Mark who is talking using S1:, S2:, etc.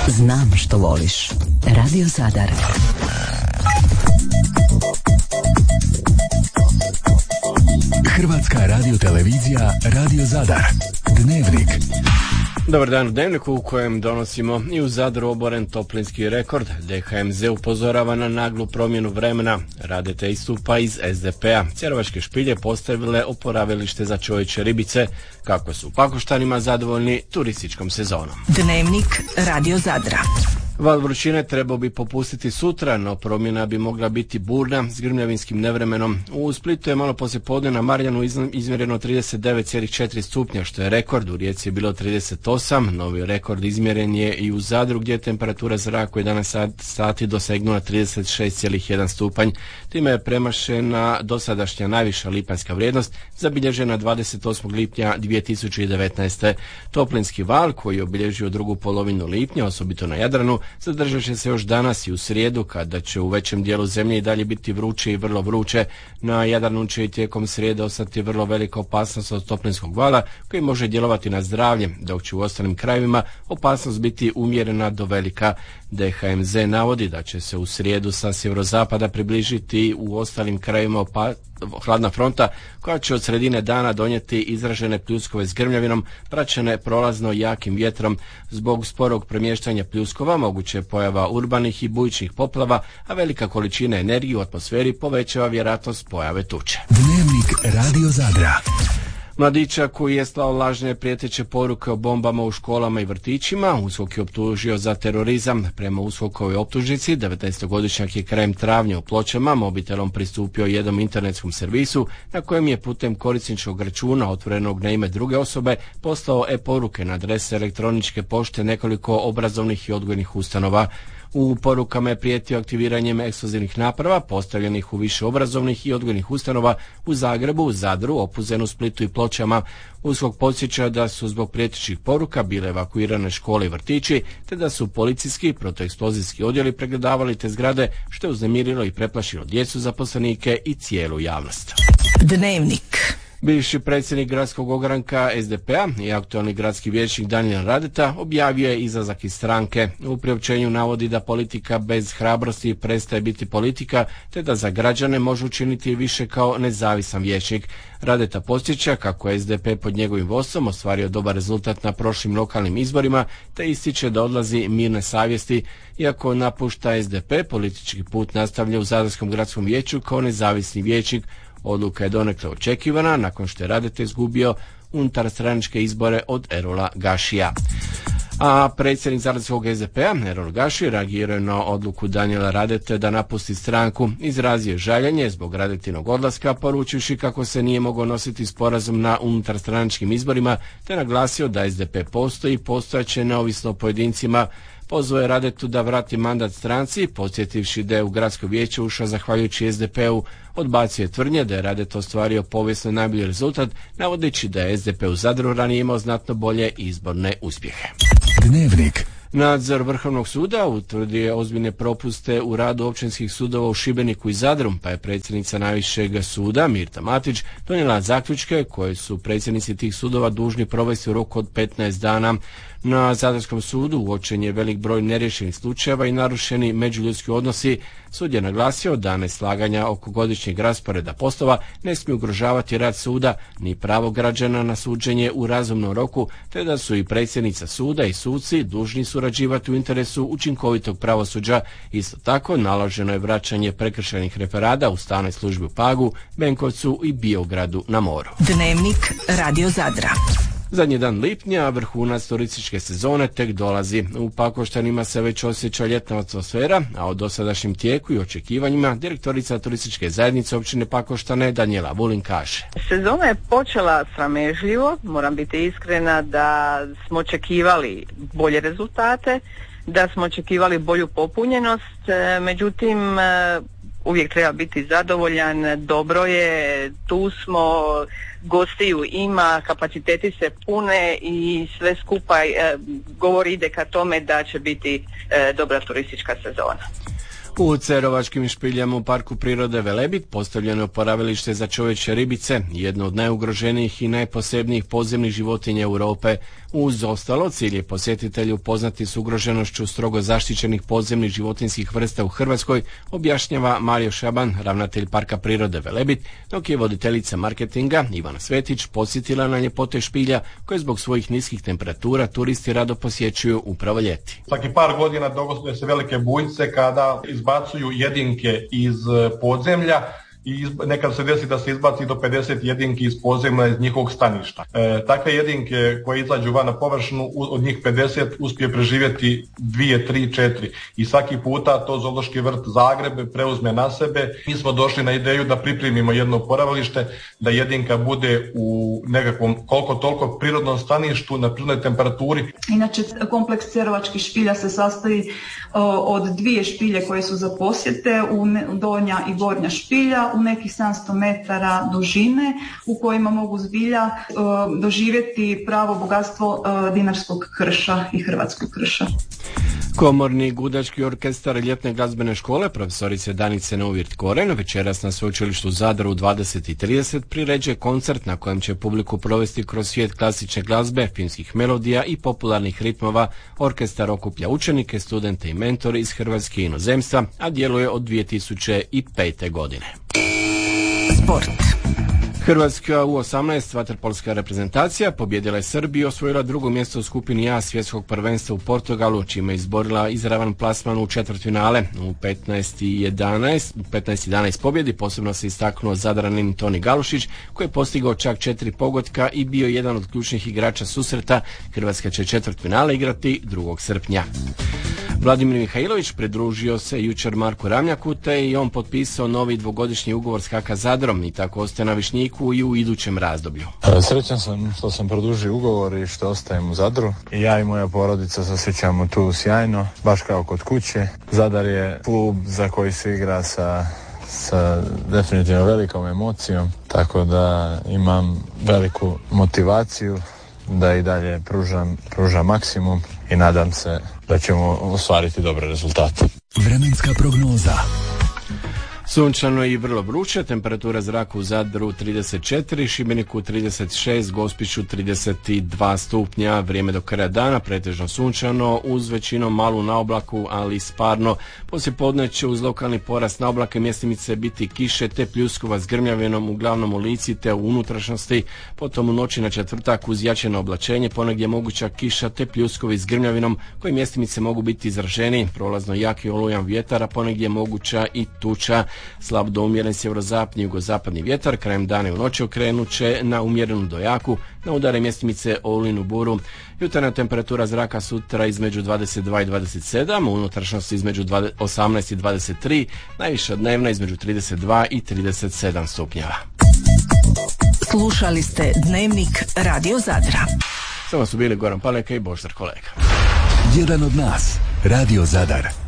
S1: Znam što voliš. Radio Zadar.
S2: Hrvatska radiotelevizija Radio Zadar. Dnevnik.
S3: Dobar dan u Dnevniku u kojem donosimo i u Zadru oboren toplinski rekord. DHMZ upozorava na naglu promjenu vremena. Radete istupa iz SDP-a. Cerovačke špilje postavile oporavilište za čovječe ribice. Kako su u Pakoštanima zadovoljni turističkom sezonom.
S1: Dnevnik Radio Zadra.
S3: Val vrućine trebao bi popustiti sutra, no promjena bi mogla biti burna s grmljavinskim nevremenom. U Splitu je malo poslijepodne na Marjanu izmjereno 39,4 stupnja, što je rekord. U Rijeci je bilo 38, novi rekord izmjeren je i u Zadru, gdje je temperatura zraka u 11 sati dosegnula 36,1 stupanj. Time je premašena dosadašnja najviša lipanjska vrijednost, zabilježena 28. lipnja 2019. Toplinski val, koji je obilježio drugu polovinu lipnja, osobito na Jadranu, zadržat će se još danas i u srijedu, kada će u većem dijelu zemlje i dalje biti vruće i vrlo vruće. Na Jadranu će i tijekom srijede ostati vrlo velika opasnost od toplinskog vala, koji može djelovati na zdravlje, dok će u ostalim krajevima opasnost biti umjerena do velika. DHMZ navodi da će se u srijedu sa sjeverozapada približiti u ostalim krajevima hladna fronta, koja će od sredine dana donijeti izražene pljuskove s grmljavinom, praćene prolazno jakim vjetrom. Zbog sporog premještanja pljuskova moguće je pojava urbanih i bujičnih poplava, a velika količina energije u atmosferi povećava vjerojatnost pojave tuče.
S2: Dnevnik Radio Zadra.
S3: Mladića koji je slao lažne prijeteće poruke o bombama u školama i vrtićima, USKOK je optužio za terorizam. Prema USKOK-ovoj optužnici, 19-godišnjak je krajem travnja u Pločama mobitelom pristupio jednom internetskom servisu, na kojem je putem korisničkog računa otvorenog na ime druge osobe poslao e-poruke na adrese elektroničke pošte nekoliko obrazovnih i odgojnih ustanova. U porukama je prijetio aktiviranjem eksplozivnih naprava postavljenih u više obrazovnih i odgojnih ustanova u Zagrebu, Zadru, Opuzenu, Splitu i Pločama. USKOK podsjeća da su zbog prijetećih poruka bile evakuirane škole i vrtići, te da su policijski i protueksplozijski odjeli pregledavali te zgrade, što je uznemirilo i preplašilo djecu, zaposlenike i cijelu javnost.
S1: Dnevnik.
S3: Bivši predsjednik gradskog ogranka SDP-a i aktualni gradski vijećnik Danijel Radeta objavio je izlazak iz stranke. U priopćenju navodi da politika bez hrabrosti prestaje biti politika, te da za građane može učiniti više kao nezavisan vijećnik. Radeta podsjeća kako je SDP pod njegovim vodstvom ostvario dobar rezultat na prošlim lokalnim izborima, te ističe da odlazi mirne savjesti. Iako napušta SDP, politički put nastavlja u Zadarskom gradskom vijeću kao nezavisni vijećnik. Odluka je donekle očekivana nakon što je Radeta izgubio unutarstranačke izbore od Erola Gašija. A predsjednik Zadarskog SDP-a, Erol Gaši, reagirao je na odluku Danijela Radete da napusti stranku. Izrazio žaljenje zbog Radetinog odlaska, poručivši kako se nije mogao nositi sporazum na unutarstranačkim izborima, te naglasio da SDP postoji i postojaće neovisno o pojedincima. Pozvao je Radetu da vrati mandat stranci, podsjetivši da je u gradsko vijeće ušao zahvaljujući SDP-u. Odbacio je tvrdnje da je Radeta ostvario povijesno najbolji rezultat, navodeći da je SDP u Zadru ranije imao znatno bolje izborne uspjehe.
S2: Dnevnik.
S3: Nadzor Vrhovnog suda utvrdio je ozbiljne propuste u radu općinskih sudova u Šibeniku i Zadru, pa je predsjednica najvišeg suda Mirta Matić donijela zaključke koje su predsjednici tih sudova dužni provesti u roku od 15 dana. Na Zadarskom sudu uočen je velik broj neriješenih slučajeva i narušeni međuljudski odnosi. Sud je naglasio da neslaganja oko godišnjeg rasporeda poslova ne smiju ugrožavati rad suda ni pravo građana na suđenje u razumnom roku, te da su i predsjednica suda i suci dužni surađivati u interesu učinkovitog pravosuđa. Isto tako naloženo je vraćanje prekršajnih referada u stalnoj službi u Pagu, Benkovcu i Biogradu na moru.
S1: Dnevnik Radio Zadra.
S3: Zadnji dan lipnja, vrhunac turističke sezone tek dolazi. U Pakoštanima se već osjeća ljetna atmosfera, a o dosadašnjem tijeku i očekivanjima direktorica turističke zajednice općine Pakoštane Danijela Vulin kaže.
S4: Sezona je počela sramežljivo, moram biti iskrena da smo očekivali bolje rezultate, da smo očekivali bolju popunjenost, međutim uvijek treba biti zadovoljan, dobro je, tu smo, gostiju ima, kapaciteti se pune i sve skupa govori ide ka tome da će biti dobra turistička sezona.
S3: U Cerovačkim špiljama u Parku prirode Velebit postavljeno je oporavilište za čovječje ribice, jedno od najugroženijih i najposebnijih podzemnih životinja Europe. Uz ostalo, cilj je posjetitelju upoznati s ugroženošću strogo zaštićenih podzemnih životinjskih vrsta u Hrvatskoj, objašnjava Mario Šaban, ravnatelj Parka prirode Velebit, dok je voditeljica marketinga Ivana Svetić posjetila na ljepote špilja koje zbog svojih niskih temperatura turisti rado posjećuju upravo ljeti.
S5: Svaki par godina dogode se velike bujice kada izbacuju jedinke iz podzemlja i nekad se desi da se izbaci do 50 jedinki iz podzemlja iz njihovog staništa. Takve jedinke koje izađu van na površinu, od njih 50 uspije preživjeti 2, 3, 4 i svaki puta to Zoološki vrt Zagreb preuzme na sebe. Mi smo došli na ideju da pripremimo jedno oporavilište, da jedinka bude u nekakvom koliko toliko prirodnom staništu na prirodnoj temperaturi.
S6: Inače, kompleks Cerovačkih špilja se sastoji od dvije špilje koje su za posjete, donja i gornja špilja, u nekih 700 metara dužine u kojima mogu zbilja doživjeti pravo bogatstvo dinarskog krša i hrvatskog krša.
S3: Komorni gudački orkestar ljetne glazbene škole profesorice Danice Neuwirth-Koren večeras na sveučilištu Zadru u 20:30 priređuje koncert na kojem će publiku provesti kroz svijet klasične glazbe, filmskih melodija i popularnih ritmova. Orkestar okuplja učenike, studente i mentore iz Hrvatske i inozemstva, a djeluje od 2005. godine.
S1: Sport.
S3: Hrvatska U18 vaterpolska reprezentacija pobjedila je Srbiju i osvojila drugo mjesto u skupini A svjetskog prvenstva u Portugalu, čime je izborila izravan plasman u četvrtfinale. U 15:11 pobjedi posebno se istaknuo Zadranin Toni Galušić, koji je postigao čak 4 pogotka i bio jedan od ključnih igrača susreta. Hrvatska će četvrtfinale igrati 2. srpnja. Vladimir Mihajlović pridružio se jučer Marku Ramljaku te je i on potpisao novi dvogodišnji ugovor s HK Zadrom i tako ostaje na Višnjiku i u idućem razdoblju.
S7: Srećan sam što sam produžio ugovor i što ostajem u Zadru. I ja i moja porodica se osjećamo tu sjajno, baš kao kod kuće. Zadar je klub za koji se igra sa definitivno velikom emocijom, tako da imam veliku motivaciju da i dalje pružam maksimum i nadam se da ćemo ostvariti dobre rezultate.
S2: Vremenska prognoza.
S3: Sunčano i vrlo vruće, temperatura zraka u Zadru 34, Šibeniku 36, Gospiću 32 stupnja, vrijeme do kraja dana pretežno sunčano, uz većinom malu naoblaku, ali sparno. Poslije podne će uz lokalni porast naoblaka mjestimice biti kiše te pljuskova s grmljavinom uglavnom u Lici te u unutrašnjosti, potom u noći na četvrtak uz jačeno oblačenje, ponegdje moguća kiša te pljuskovi s grmljavinom koji mjestimice mogu biti izraženi, prolazno jak i olujan vjetar, a ponegdje moguća i tuča. Slab do umjeren sjeverozapadni i jugozapadni vjetar, krajem dana i u noći okrenut će na umjerenu do jaku, na udare mjestimice olujnu buru. Jutarnja temperatura zraka sutra između 22 i 27, u unutrašnjosti između 18 i 23, najviša dnevna između 32 i 37 stupnjeva.
S1: Slušali ste Dnevnik Radio Zadra.
S3: Samo su bili Goran Paleka i Božidar Kolega.
S2: Jedan od nas, Radio Zadar.